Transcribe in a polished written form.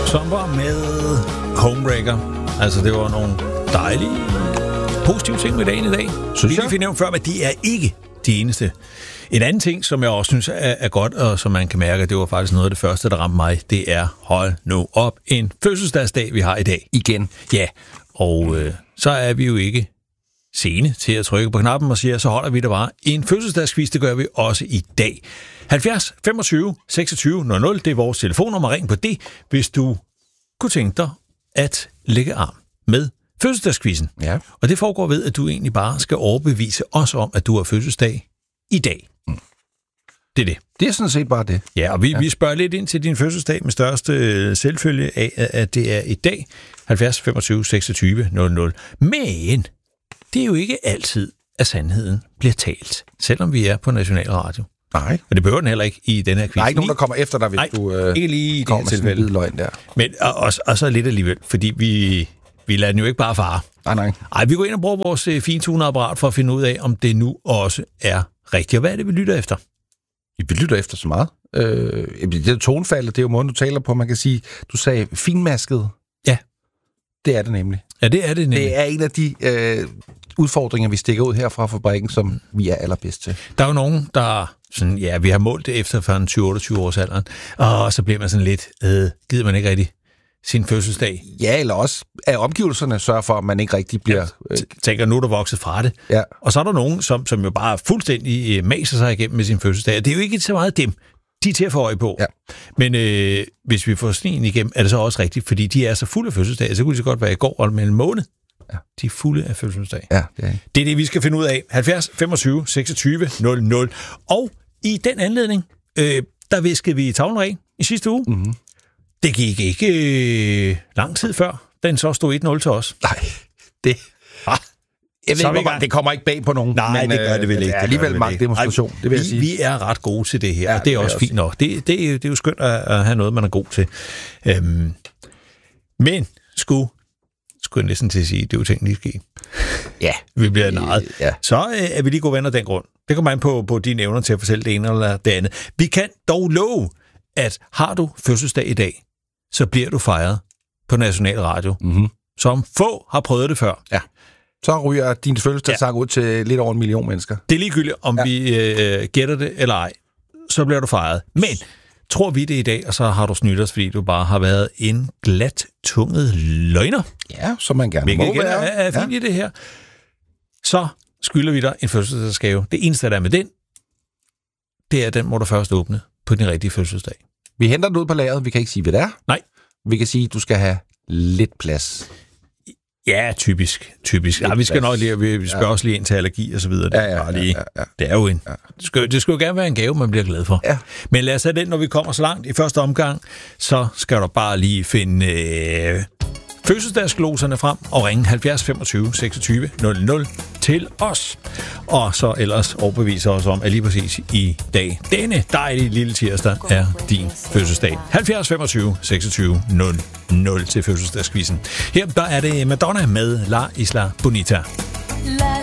som var med Homebreaker. Altså, det var nogle dejlige, positive ting med dagen i dag. Synes jeg. Vi finder før, men de er ikke de eneste. En anden ting, som jeg også synes er godt, og som man kan mærke, det var faktisk noget af det første, der ramte mig, det er, hold nu op, en fødselsdagsdag, vi har i dag. Igen. Ja, og så er vi jo ikke sene til at trykke på knappen og siger, så holder vi det bare. En fødselsdagsquiz, det gør vi også i dag. 70 25 26 00, det er vores telefonnummer. Ring på det, hvis du kunne tænke dig at lægge arm med fødselsdagsquizzen. Ja. Og det foregår ved, at du egentlig bare skal overbevise os om, at du har fødselsdag i dag. Det er det. Det er sådan set bare det. Ja, og vi spørger lidt ind til din fødselsdag med største selvfølge af, at det er i dag. 70 25 26 00. Men det er jo ikke altid, at sandheden bliver talt, selvom vi er på National Radio. Nej. Og det behøver den heller ikke i den her quiz. Der er ikke nogen, der kommer efter dig, hvis du ikke lige i kommer med sådan en hvid løgn der. Men og så lidt alligevel, fordi vi lader den jo ikke bare fare. Nej. Ej, vi går ind og bruger vores fintuneapparat for at finde ud af, om det nu også er rigtigt. Og hvad er det, vi lytter efter? Vi lytter efter så meget. Det er tonefaldet, det er jo måden, du taler på. Man kan sige, du sagde finmasket. Ja. Det er det nemlig. Ja, det er det nemlig. Det er en af de udfordringer, vi stikker ud her fra fabrikken, som vi er allerbedst til. Der er jo nogen, der sådan, ja, vi har målt det efter for en 20-28 års alderen, og så bliver man sådan lidt, gider man ikke rigtig sin fødselsdag? Ja, eller også at omgivelserne sørger for, at man ikke rigtig bliver... Tænker, nu er der vokset fra det. Ja. Og så er der nogen, som jo bare fuldstændig maser sig igennem med sin fødselsdag. Det er jo ikke så meget dem. De er til at få øje på. Ja. Men hvis vi får sneen igennem, er det så også rigtigt, fordi de er så fulde af fødselsdag, så kunne det så godt være i går eller mellem måned. Ja. De er fulde af fødselsdag. Ja, det er det, vi skal finde ud af. 70 25 26 00. Og i den anledning, der viskede vi tavlen ren i sidste uge. Mm-hmm. Det gik ikke lang tid før, den så stod 1-0 til os. Nej, det... Jeg ved ikke, det kommer ikke bag på nogen. Nej, men, det gør det vel ikke. Det er alligevel magtdemonstration, det vil jeg sige. Vi er ret gode til det her, og det er også fint nok. Det er jo skønt at have noget, man er god til. Men skulle jeg næsten til at sige, det er jo ting lige ske. Ja. Vi bliver narret. Ja. Så er vi lige gode venner af den grund. Det kommer an på dine evner til at fortælle det ene eller det andet. Vi kan dog love, at har du fødselsdag i dag, så bliver du fejret på National Radio. Mm-hmm. Som få har prøvet det før. Ja. Så ryger din fødselsdagssang ud til lidt over 1 million mennesker. Det er ligegyldigt, om vi gætter det eller ej. Så bliver du fejret. Men tror vi det i dag, og så har du snydt os, fordi du bare har været en glat-tunget løgner. Ja, som man gerne må være. Er fint i det her. Så skylder vi dig en fødselsdagsgave. Det eneste, der er med den, det er, den må du først åbne på din rigtige fødselsdag. Vi henter den ud på lageret. Vi kan ikke sige, hvad det er. Nej. Vi kan sige, at du skal have lidt plads. Ja, typisk. Ja, vi skal nok lige, vi spørger også lige ind til allergi og så videre. Ja. Det er jo en. Det skal jo gerne være en gave, man bliver glad for. Ja. Men lad os have den, når vi kommer så langt i første omgang, så skal du bare lige finde fødselsdagsgloserne frem og ringe 70 25 26 00 til os. Og så ellers overbevise os om, at lige præcis i dag, denne dejlige lille tirsdag, er din fødselsdag. 70 25 26 00 til fødselsdagsquizzen. Her der er det Madonna med La Isla Bonita.